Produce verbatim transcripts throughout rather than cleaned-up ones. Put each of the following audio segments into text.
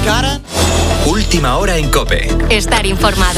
cara. Última hora en COPE. Estar informado.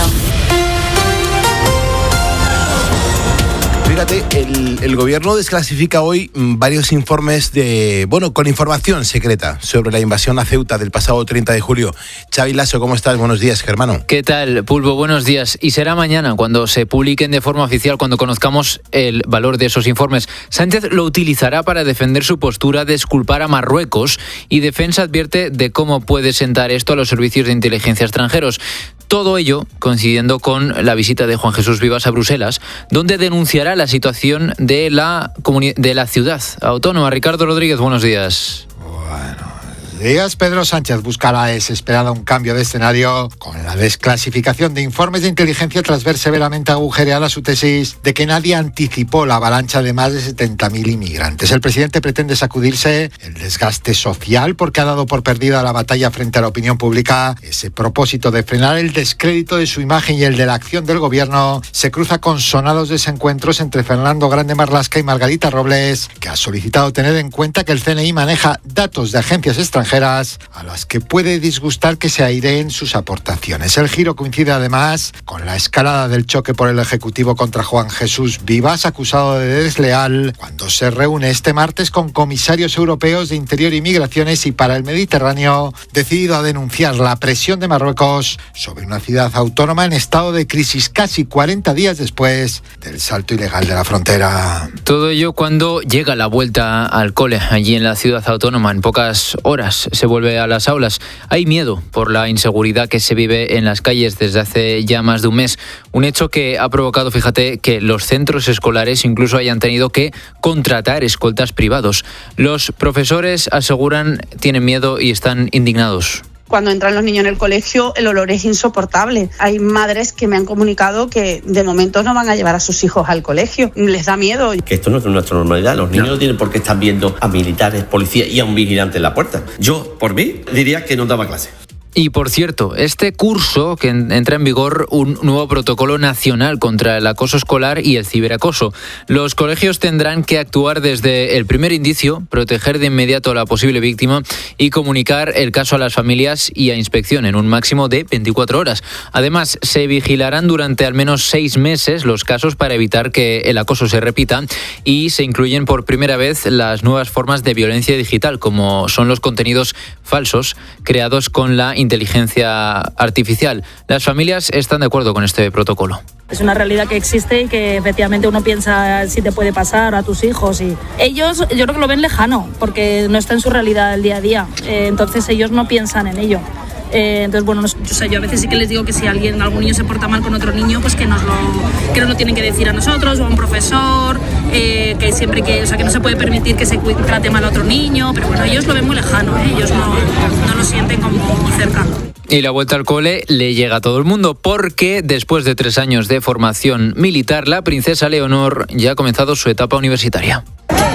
Fíjate, el, el gobierno desclasifica hoy varios informes de, bueno, con información secreta sobre la invasión a Ceuta del pasado treinta de julio. Xavi Lasso, ¿cómo estás? Buenos días, hermano. ¿Qué tal, Pulvo? Buenos días. Y será mañana cuando se publiquen de forma oficial, cuando conozcamos el valor de esos informes. Sánchez lo utilizará para defender su postura de exculpar a Marruecos y Defensa advierte de cómo puede sentar esto a los servicios de inteligencia extranjeros. Todo ello coincidiendo con la visita de Juan Jesús Vivas a Bruselas, donde denunciará la situación de la, comuni- de la ciudad autónoma. Ricardo Rodríguez, buenos días. Días, Pedro Sánchez buscará desesperado un cambio de escenario con la desclasificación de informes de inteligencia tras ver severamente agujereada su tesis de que nadie anticipó la avalancha de más de setenta mil inmigrantes. El presidente pretende sacudirse el desgaste social porque ha dado por perdida la batalla frente a la opinión pública. Ese propósito de frenar el descrédito de su imagen y el de la acción del gobierno se cruza con sonados desencuentros entre Fernando Grande Marlaska y Margarita Robles, que ha solicitado tener en cuenta que el C N I maneja datos de agencias extranjeras a las que puede disgustar que se aireen sus aportaciones. El giro coincide además con la escalada del choque por el Ejecutivo contra Juan Jesús Vivas, acusado de desleal, cuando se reúne este martes con comisarios europeos de Interior y Migraciones y para el Mediterráneo, decidido a denunciar la presión de Marruecos sobre una ciudad autónoma en estado de crisis casi cuarenta días después del salto ilegal de la frontera. Todo ello cuando llega la vuelta al cole allí en la ciudad autónoma. En pocas horas se vuelve a las aulas. Hay miedo por la inseguridad que se vive en las calles desde hace ya más de un mes. Un hecho que ha provocado, fíjate, que los centros escolares incluso hayan tenido que contratar escoltas privados. Los profesores aseguran tienen miedo y están indignados. Cuando entran los niños en el colegio, el olor es insoportable. Hay madres que me han comunicado que de momento no van a llevar a sus hijos al colegio. Les da miedo. Que esto no es nuestra normalidad. Los niños no, no tienen por qué estar viendo a militares, policías y a un vigilante en la puerta. Yo, por mí, diría que no daba clase. Y por cierto, este curso que entra en vigor un nuevo protocolo nacional contra el acoso escolar y el ciberacoso. Los colegios tendrán que actuar desde el primer indicio, proteger de inmediato a la posible víctima y comunicar el caso a las familias y a inspección en un máximo de veinticuatro horas. Además, se vigilarán durante al menos seis meses los casos para evitar que el acoso se repita y se incluyen por primera vez las nuevas formas de violencia digital, como son los contenidos falsos creados con la inteligencia artificial. Las familias están de acuerdo con este protocolo. Es una realidad que existe y que efectivamente uno piensa si te puede pasar a tus hijos. Y ellos, yo creo que lo ven lejano porque no está en su realidad del día a día. Eh, entonces ellos no piensan en ello. Eh, entonces, bueno, no, o sea, yo a veces sí que les digo que si alguien, algún niño se porta mal con otro niño, pues que nos lo, que nos lo tienen que decir a nosotros o a un profesor, eh, que siempre que, o sea, que no se puede permitir que se trate mal a otro niño, pero bueno, ellos lo ven muy lejano, ¿eh? Ellos no, no lo sienten como cerca. Y la vuelta al cole le llega a todo el mundo porque después de tres años de formación militar, la princesa Leonor ya ha comenzado su etapa universitaria.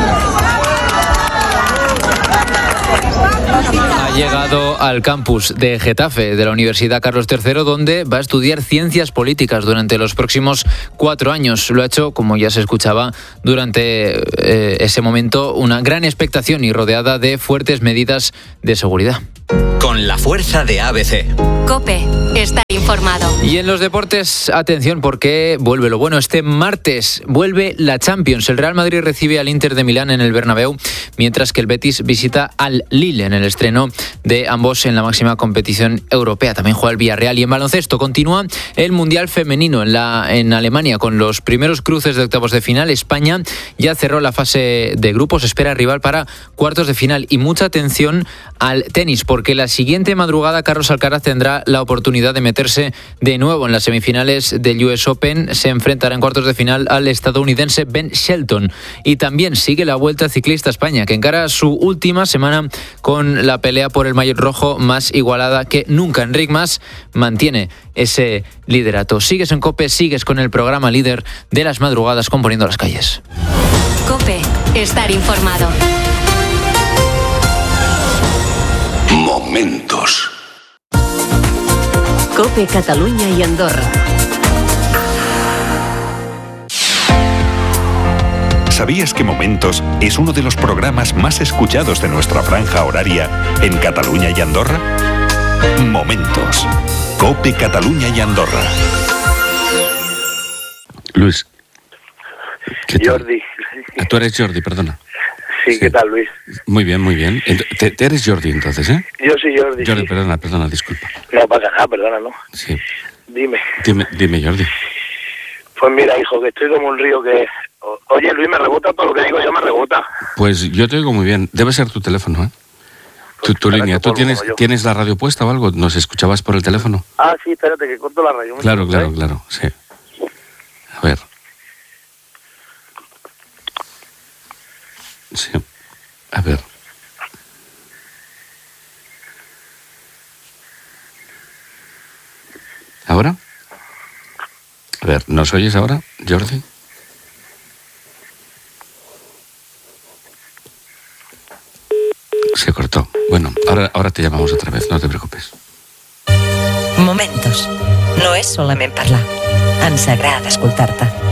Ha llegado al campus de Getafe de la Universidad Carlos tercero, donde va a estudiar ciencias políticas durante los próximos cuatro años. Lo ha hecho, como ya se escuchaba, durante eh, ese momento una gran expectación y rodeada de fuertes medidas de seguridad. Con la fuerza de A B C. COPE, estar informado. Y en los deportes, atención, porque vuelve lo bueno. Este martes vuelve la Champions. El Real Madrid recibe al Inter de Milán en el Bernabéu, mientras que el Betis visita al Lille en el estreno de ambos en la máxima competición europea. También juega el Villarreal. Y en baloncesto continúa el Mundial Femenino en, la, en Alemania con los primeros cruces de octavos de final. España ya cerró la fase de grupos, espera rival para cuartos de final. Y mucha atención al tenis, porque la siguiente madrugada Carlos Alcaraz tendrá la oportunidad de meterse de nuevo en las semifinales del U S Open. Se enfrentará en cuartos de final al estadounidense Ben Shelton. Y también sigue la Vuelta Ciclista a España, que encara su última semana con la pelea por el maillot rojo más igualada que nunca. Enric Mas mantiene ese liderato. Sigues en COPE, sigues con el programa líder de las madrugadas componiendo las calles. COPE, estar informado. Momentos. COPE Cataluña y Andorra. ¿Sabías que Momentos es uno de los programas más escuchados de nuestra franja horaria en Cataluña y Andorra? Momentos. COPE Cataluña y Andorra. Luis. ¿Qué tal? Jordi. Ah, tú eres Jordi, perdona. Sí, sí, ¿qué tal, Luis? Muy bien, muy bien. ¿Te, te eres Jordi entonces, eh? Yo soy Jordi. Jordi, sí. perdona, perdona, disculpa. No pasa nada, perdona, ¿no? Sí. Dime. Dime, dime, Jordi. Pues mira, hijo, que estoy como un río que... O- Oye, Luis, me rebota todo lo que digo yo, me rebota. Pues yo te oigo muy bien. Debe ser tu teléfono, ¿eh? Tu, tu Pues, línea. ¿Tú tienes, tienes la radio puesta o algo? ¿Nos escuchabas por el teléfono? Ah, sí, espérate, que corto la radio. Claro, claro, claro, sí. A ver. Sí. A ver. ¿Ahora? A ver, ¿nos oyes ahora, Jordi? Se cortó. Bueno, ahora, ahora te llamamos otra vez, no te preocupes. Momentos. No és solament parlar. Ens agrada escoltar-te.